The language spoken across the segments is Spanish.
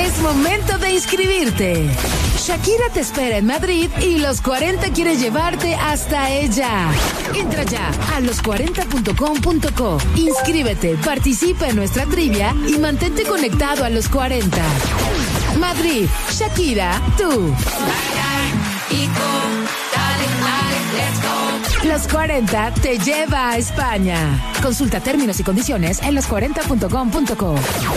Es momento de inscribirte. Shakira te espera en Madrid y Los 40 quiere llevarte hasta ella. Entra ya a los40.com.co. Inscríbete, participa en nuestra trivia y mantente conectado a Los 40. Madrid, Shakira, tú. Los 40 te lleva a España. Consulta términos y condiciones en los40.com.co.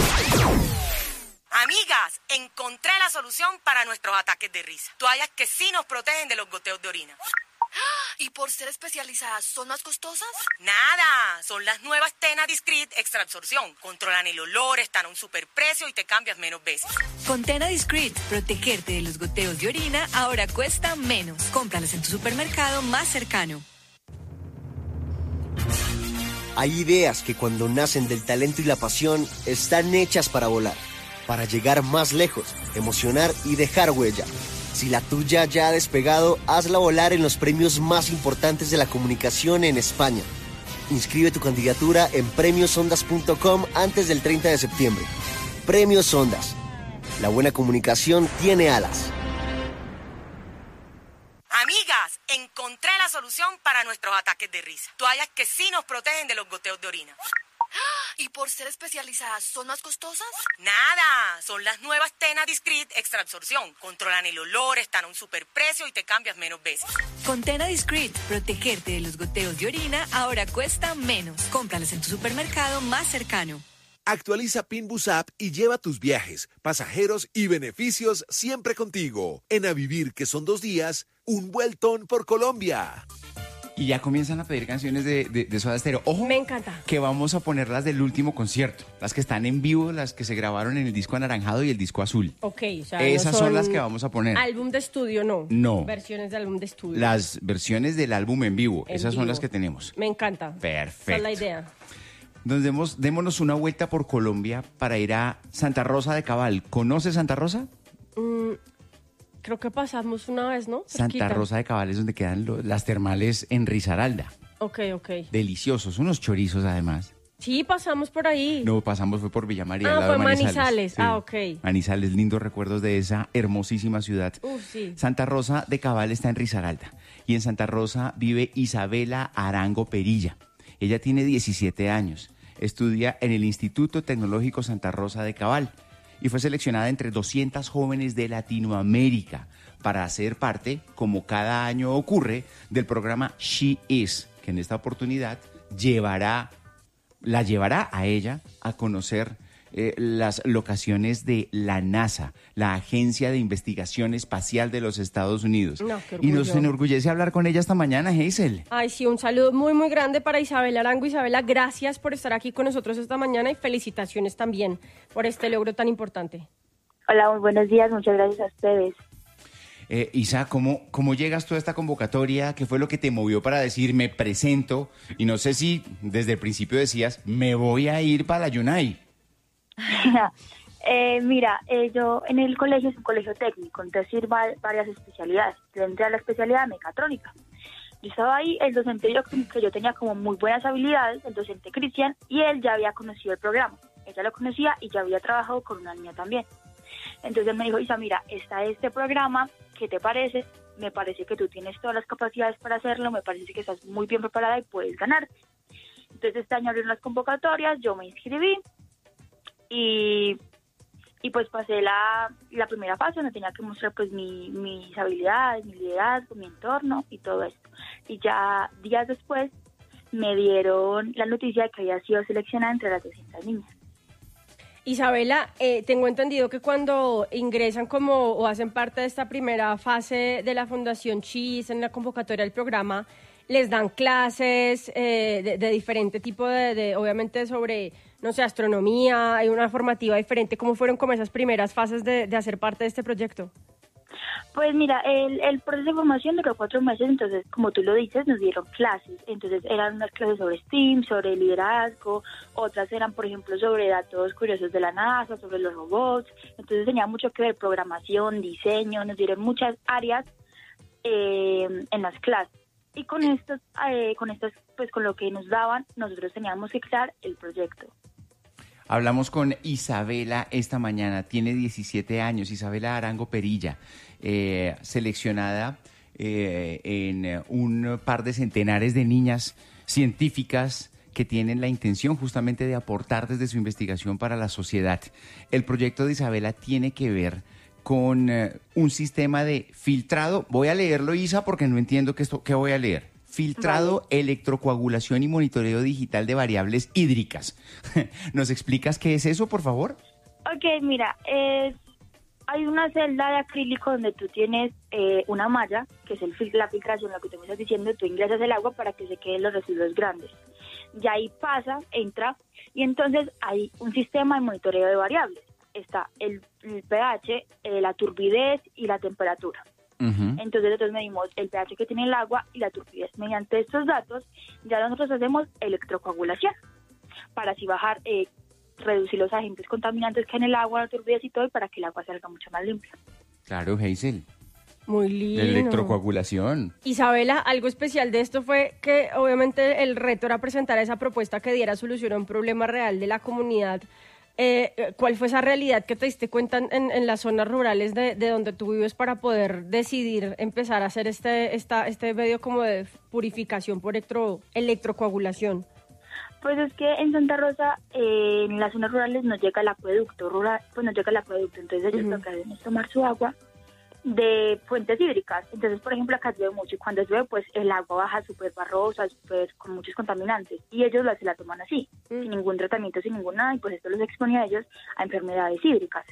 Amigas, encontré la solución para nuestros ataques de risa. Toallas que sí nos protegen de los goteos de orina. ¿Y por ser especializadas son más costosas? Nada, son las nuevas Tena Discreet Extra Absorción. Controlan el olor, están a un superprecio y te cambias menos veces. Con Tena Discreet, protegerte de los goteos de orina ahora cuesta menos. Cómpralas en tu supermercado más cercano. Hay ideas que cuando nacen del talento y la pasión están hechas para volar, para llegar más lejos, emocionar y dejar huella. Si la tuya ya ha despegado, hazla volar en los premios más importantes de la comunicación en España. Inscribe tu candidatura en premiosondas.com antes del 30 de septiembre. Premios Ondas. La buena comunicación tiene alas. Amigas, encontré la solución para nuestros ataques de risa. Toallas que sí nos protegen de los goteos de orina. ¿Y por ser especializadas son más costosas? Nada, son las nuevas Tena Discreet Extra Absorción. Controlan el olor, están a un superprecio y te cambias menos veces. Con Tena Discreet, protegerte de los goteos de orina ahora cuesta menos. Cómpralas en tu supermercado más cercano. Actualiza Pinbus App y lleva tus viajes, pasajeros y beneficios siempre contigo. En A Vivir, que son 2 días, un vueltón por Colombia. Y ya comienzan a pedir canciones de Soda Stereo. Ojo, me encanta. Que vamos a poner las del último concierto. Las que están en vivo, las que se grabaron en el disco anaranjado y el disco azul. Ok, o sea, esas son las que vamos a poner. Álbum de estudio, no. No. Versiones de álbum de estudio. Las versiones del álbum en vivo. Esas son las que tenemos. Me encanta. Perfecto. Esa es la idea. Démonos una vuelta por Colombia para ir a Santa Rosa de Cabal. ¿Conoce Santa Rosa? Creo que pasamos una vez, ¿no? Santa Rosa de Cabal es donde quedan las termales en Risaralda. Ok. Deliciosos, unos chorizos además. Sí, pasamos por ahí. No, fue por Villa María, al lado fue de Manizales. Sí. Ok. Manizales, lindos recuerdos de esa hermosísima ciudad. Sí. Santa Rosa de Cabal está en Risaralda. Y en Santa Rosa vive Isabela Arango Perilla. Ella tiene 17 años. Estudia en el Instituto Tecnológico Santa Rosa de Cabal. Y fue seleccionada entre 200 jóvenes de Latinoamérica para hacer parte, como cada año ocurre, del programa She Is, que en esta oportunidad la llevará a ella a conocer las locaciones de la NASA, la Agencia de Investigación Espacial de los Estados Unidos. Y nos enorgullece hablar con ella esta mañana, Hazel. Ay, sí, un saludo muy, muy grande para Isabela Arango. Isabela, gracias por estar aquí con nosotros esta mañana y felicitaciones también por este logro tan importante. Hola, muy buenos días, muchas gracias a ustedes. Isa, ¿cómo llegas tú a esta convocatoria? ¿Qué fue lo que te movió para decir, me presento? Y no sé si desde el principio decías, me voy a ir para la Yunay. Yo en el colegio es un colegio técnico, entonces sirvo varias especialidades. Yo entré a la especialidad de mecatrónica. Yo estaba ahí, el docente dijo que yo tenía como muy buenas habilidades, el docente Cristian, y él ya había conocido el programa. Ella lo conocía y ya había trabajado con una niña también. Entonces me dijo, Isa, mira, está este programa, ¿qué te parece? Me parece que tú tienes todas las capacidades para hacerlo, me parece que estás muy bien preparada y puedes ganar. Entonces este año abrieron las convocatorias, yo me inscribí y pues pasé la primera fase donde tenía que mostrar pues mis habilidades, mi liderazgo, mi entorno y todo esto. Y ya días después me dieron la noticia de que había sido seleccionada entre las 200 niñas. Isabela, tengo entendido que cuando ingresan o hacen parte de esta primera fase de la Fundación Chis en la convocatoria del programa, les dan clases de diferente tipo obviamente sobre, no sé, astronomía, hay una formativa diferente. ¿Cómo fueron como esas primeras fases de hacer parte de este proyecto? Pues mira, el proceso de formación duró 4 meses, entonces, como tú lo dices, nos dieron clases. Entonces, eran unas clases sobre STEAM, sobre liderazgo, otras eran, por ejemplo, sobre datos curiosos de la NASA, sobre los robots. Entonces, tenía mucho que ver programación, diseño, nos dieron muchas áreas en las clases. Y con estas, pues con lo que nos daban, nosotros teníamos que crear el proyecto. Hablamos con Isabela esta mañana, tiene 17 años, Isabela Arango Perilla, seleccionada en un par de centenares de niñas científicas que tienen la intención justamente de aportar desde su investigación para la sociedad. El proyecto de Isabela tiene que ver con un sistema de filtrado. Voy a leerlo, Isa, porque no entiendo qué voy a leer. Filtrado, vale. Electrocoagulación y monitoreo digital de variables hídricas. ¿Nos explicas qué es eso, por favor? Ok, mira, hay una celda de acrílico donde tú tienes una malla, que es la filtración, lo que tú me estás diciendo, tú ingresas el agua para que se queden los residuos grandes. Y ahí pasa, entra, y entonces hay un sistema de monitoreo de variables. Está el pH, la turbidez y la temperatura. Entonces nosotros medimos el pH que tiene el agua y la turbidez. Mediante estos datos ya nosotros hacemos electrocoagulación para así bajar, reducir los agentes contaminantes que hay en el agua, la turbidez y todo, y para que el agua salga mucho más limpia. Claro, Hazel. Muy lindo. La electrocoagulación. Isabela, algo especial de esto fue que obviamente el reto era presentar esa propuesta que diera solución a un problema real de la comunidad. ¿Cuál fue esa realidad que te diste cuenta en las zonas rurales de donde tú vives para poder decidir empezar a hacer este medio como de purificación por electrocoagulación? Pues es que en Santa Rosa, en las zonas rurales no llega el acueducto rural, pues no llega el acueducto, entonces ellos lo que hacen es tomar su agua de fuentes hídricas. Entonces, por ejemplo, acá llueve mucho y cuando llueve, pues el agua baja súper barrosa, súper con muchos contaminantes, y ellos se la toman así, sin ningún tratamiento, sin ningún nada, y pues esto los expone a ellos a enfermedades hídricas.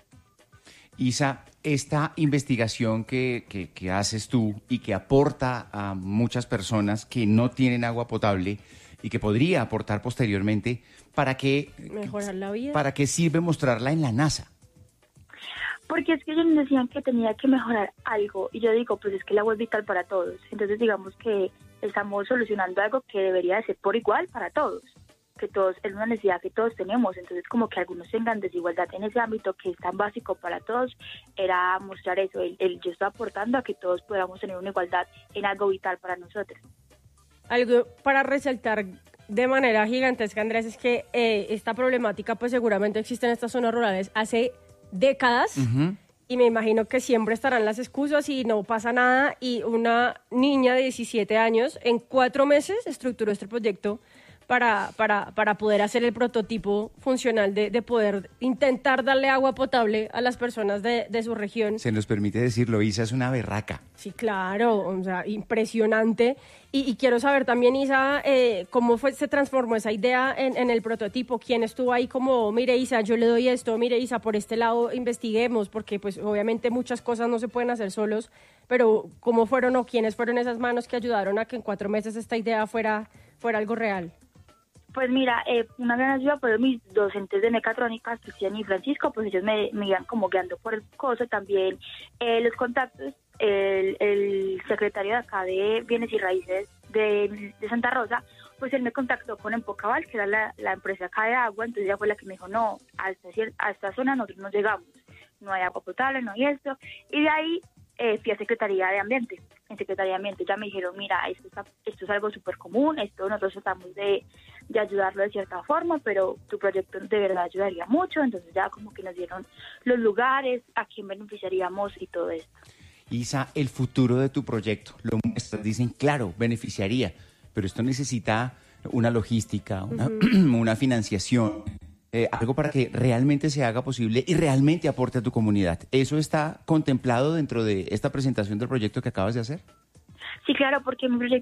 Isa, esta investigación que haces tú y que aporta a muchas personas que no tienen agua potable y que podría aportar posteriormente, ¿para qué? Mejorar la vida. ¿Para qué sirve mostrarla en la NASA? Porque es que ellos decían que tenía que mejorar algo, y yo digo, pues es que el agua es vital para todos. Entonces digamos que estamos solucionando algo que debería de ser por igual para todos, que todos es una necesidad que todos tenemos. Entonces como que algunos tengan desigualdad en ese ámbito que es tan básico para todos, era mostrar eso, yo estoy aportando a que todos podamos tener una igualdad en algo vital para nosotros. Algo para resaltar de manera gigantesca, Andrés, es que esta problemática pues seguramente existe en estas zonas rurales hace décadas, y me imagino que siempre estarán las excusas y no pasa nada, y una niña de 17 años en 4 meses estructuró este proyecto para poder hacer el prototipo funcional de poder intentar darle agua potable a las personas de su región. Se nos permite decirlo, Isa es una berraca. Sí, claro, o sea, impresionante. Y quiero saber también, Isa, cómo se transformó esa idea en el prototipo. ¿Quién estuvo ahí como, mire, Isa, yo le doy esto, mire, Isa, por este lado investiguemos? Porque pues obviamente muchas cosas no se pueden hacer solos, pero ¿cómo fueron o quiénes fueron esas manos que ayudaron a que en 4 meses esta idea fuera algo real? Pues mira, una gran ayuda fueron mis docentes de mecatrónica, Cristian y Francisco, pues ellos me iban como guiando por el coso. También los contactos, el secretario de acá de Bienes y Raíces de Santa Rosa, pues él me contactó con Empocabal, que era la empresa acá de agua. Entonces ella fue la que me dijo, no, a esta zona nosotros no llegamos, no hay agua potable, no hay esto. Y de ahí fui a Secretaría de Ambiente. En Secretaría de Ambiente ya me dijeron, mira, esto es algo súper común, esto nosotros tratamos de ayudarlo de cierta forma, pero tu proyecto de verdad ayudaría mucho. Entonces ya como que nos dieron los lugares, a quién beneficiaríamos y todo esto. Isa, el futuro de tu proyecto, lo muestras, dicen, claro, beneficiaría, pero esto necesita una logística, una financiación, algo para que realmente se haga posible y realmente aporte a tu comunidad. ¿Eso está contemplado dentro de esta presentación del proyecto que acabas de hacer? Sí, claro, porque mi